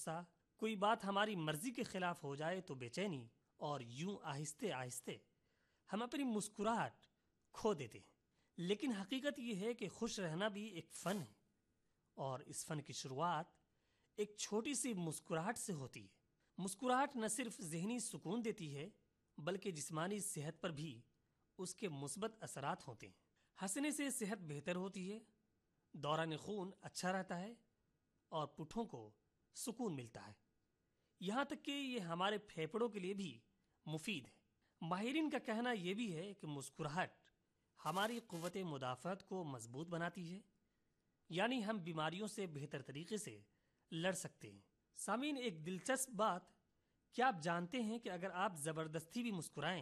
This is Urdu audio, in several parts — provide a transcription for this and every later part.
غصہ، کوئی بات ہماری مرضی کے خلاف ہو جائے تو بے چینی، اور یوں آہستہ آہستہ ہم اپنی مسکراہٹ کھو دیتے ہیں۔ لیکن حقیقت یہ ہے کہ خوش رہنا بھی ایک فن ہے، اور اس فن کی شروعات ایک چھوٹی سی مسکراہٹ سے ہوتی ہے۔ مسکراہٹ نہ صرف ذہنی سکون دیتی ہے بلکہ جسمانی صحت پر بھی اس کے مثبت اثرات ہوتے ہیں۔ ہنسنے سے صحت بہتر ہوتی ہے، دوران خون اچھا رہتا ہے اور پٹھوں کو سکون ملتا ہے، یہاں تک کہ یہ ہمارے پھیپھڑوں کے لیے بھی مفید ہے۔ ماہرین کا کہنا یہ بھی ہے کہ مسکراہٹ ہماری قوت مدافعت کو مضبوط بناتی ہے، یعنی ہم بیماریوں سے بہتر طریقے سے لڑ سکتے ہیں۔ سامعین، ایک دلچسپ بات، کیا آپ جانتے ہیں کہ اگر آپ زبردستی بھی مسکرائیں،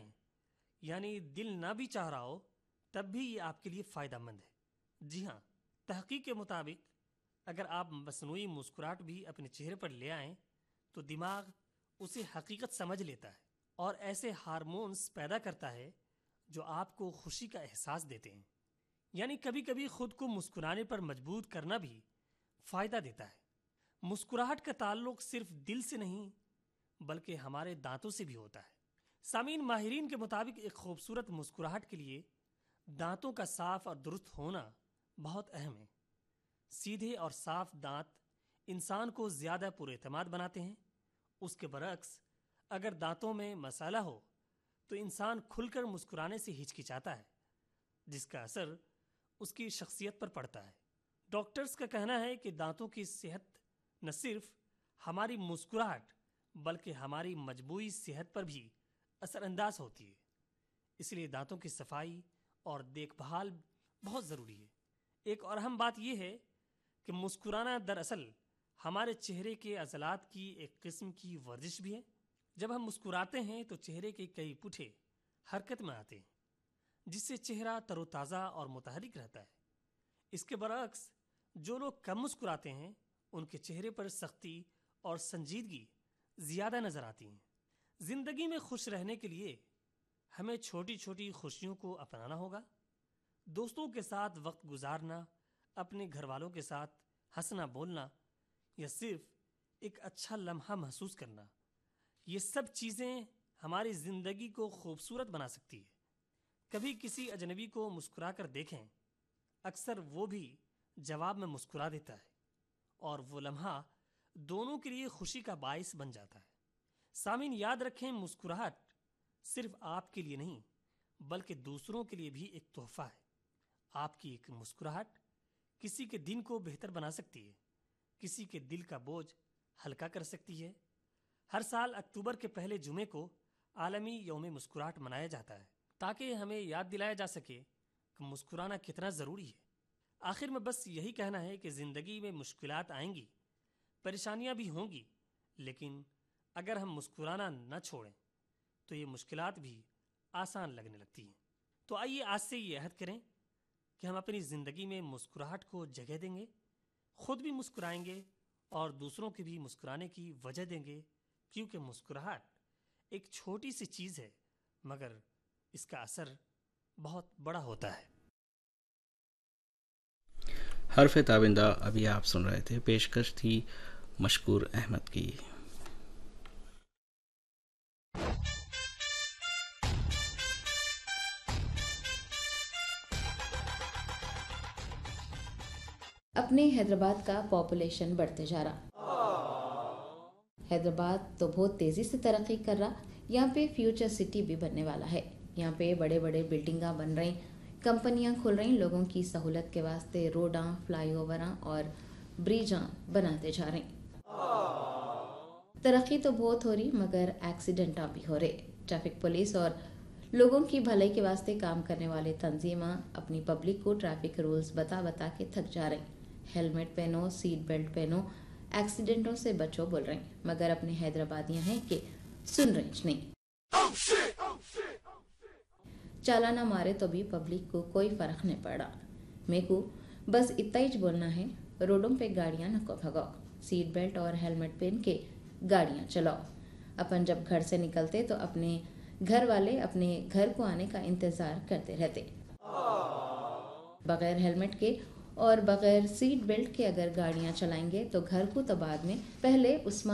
یعنی دل نہ بھی چاہ رہا ہو، تب بھی یہ آپ کے لیے فائدہ مند ہے؟ جی ہاں، تحقیق کے مطابق اگر آپ مصنوعی مسکراہٹ بھی اپنے چہرے پر لے آئیں تو دماغ اسے حقیقت سمجھ لیتا ہے اور ایسے ہارمونز پیدا کرتا ہے جو آپ کو خوشی کا احساس دیتے ہیں۔ یعنی کبھی کبھی خود کو مسکرانے پر مجبور کرنا بھی فائدہ دیتا ہے۔ مسکراہٹ کا تعلق صرف دل سے نہیں بلکہ ہمارے دانتوں سے بھی ہوتا ہے۔ سامعین، ماہرین کے مطابق ایک خوبصورت مسکراہٹ کے لیے دانتوں کا صاف اور درست ہونا بہت اہم ہے۔ سیدھے اور صاف دانت انسان کو زیادہ پر اعتماد بناتے ہیں۔ اس کے برعکس اگر دانتوں میں مسئلہ ہو تو انسان کھل کر مسکرانے سے ہچکچاتا ہے، جس کا اثر اس کی شخصیت پر پڑتا ہے۔ ڈاکٹرز کا کہنا ہے کہ دانتوں کی صحت نہ صرف ہماری مسکراہٹ بلکہ ہماری مجموعی صحت پر بھی اثر انداز ہوتی ہے، اس لیے دانتوں کی صفائی اور دیکھ بھال بہت ضروری ہے۔ ایک اور اہم بات یہ ہے کہ مسکرانا دراصل ہمارے چہرے کے عضلات کی ایک قسم کی ورزش بھی ہے۔ جب ہم مسکراتے ہیں تو چہرے کے کئی پٹھے حرکت میں آتے ہیں، جس سے چہرہ تر و تازہ اور متحرک رہتا ہے۔ اس کے برعکس جو لوگ کم مسکراتے ہیں ان کے چہرے پر سختی اور سنجیدگی زیادہ نظر آتی ہیں۔ زندگی میں خوش رہنے کے لیے ہمیں چھوٹی چھوٹی خوشیوں کو اپنانا ہوگا۔ دوستوں کے ساتھ وقت گزارنا، اپنے گھر والوں کے ساتھ ہنسنا بولنا، یا صرف ایک اچھا لمحہ محسوس کرنا، یہ سب چیزیں ہماری زندگی کو خوبصورت بنا سکتی ہے۔ کبھی کسی اجنبی کو مسکرا کر دیکھیں، اکثر وہ بھی جواب میں مسکرا دیتا ہے اور وہ لمحہ دونوں کے لیے خوشی کا باعث بن جاتا ہے۔ سامعین، یاد رکھیں، مسکراہٹ صرف آپ کے لیے نہیں بلکہ دوسروں کے لیے بھی ایک تحفہ ہے۔ آپ کی ایک مسکراہٹ کسی کے دن کو بہتر بنا سکتی ہے، کسی کے دل کا بوجھ ہلکا کر سکتی ہے۔ ہر سال اکتوبر کے پہلے جمعے کو عالمی یوم مسکراہٹ منایا جاتا ہے تاکہ ہمیں یاد دلایا جا سکے کہ مسکرانا کتنا ضروری ہے۔ آخر میں بس یہی کہنا ہے کہ زندگی میں مشکلات آئیں گی، پریشانیاں بھی ہوں گی، لیکن اگر ہم مسکرانا نہ چھوڑیں تو یہ مشکلات بھی آسان لگنے لگتی ہیں۔ تو آئیے آج سے یہ عہد کریں کہ ہم اپنی زندگی میں مسکراہٹ کو جگہ دیں گے، خود بھی مسکرائیں گے اور دوسروں کے بھی مسکرانے کی وجہ دیں گے، کیونکہ مسکراہٹ ایک چھوٹی سی چیز ہے مگر اس کا اثر بہت بڑا ہوتا ہے۔ حرف تابندہ ابھی آپ سن رہے تھے، پیشکش تھی مشکور احمد کی۔ اپنے حیدرآباد کا پاپولیشن بڑھتے جا رہا۔ حیدرآباد تو بہت تیزی سے ترقی کر رہا، یہاں پہ فیوچر سٹی بھی بننے والا ہے۔ یہاں پہ بڑے بڑے بلڈنگاں بن رہی، کمپنیاں کھل رہی، لوگوں کی سہولت کے واسطے روڈاں، فلائی اووراں اور بریجاں بناتے جا رہے ہیں۔ ترقی تو بہت ہو رہی مگر ایکسیڈنٹاں بھی ہو رہے۔ ٹریفک پولیس اور لوگوں کی بھلائی کے واسطے کام کرنے والے تنظیماں اپنی پبلک کو ٹریفک رولز بتا بتا کے تھک جا رہے ہیں۔ ہیلمٹ پہنو، سیٹ بیلٹ پہنو، ایکسیڈنٹوں سے بچو بول رہے ہیں، مگر اپنے حیدرآبادیاں ہیں کہ سن رہے نہیں۔ چالانہ مارے تو بھی پبلک کو کوئی فرق نہیں پڑا۔ میرے کو بس اتنا ہی بولنا ہے، روڈوں پہ گاڑیاں نہ کو بھگاؤ، سیٹ بیلٹ اور ہیلمٹ پہن کے گاڑیاں چلاؤ۔ اپن جب گھر سے نکلتے تو اپنے گھر والے اپنے گھر کو آنے کا انتظار کرتے رہتے۔ بغیر ہیلمٹ کے اور بغیر سیٹ بیلٹ کے اگر گاڑیاں چلائیں گے تو گھر کو تو بعد میں، پہلے عثمان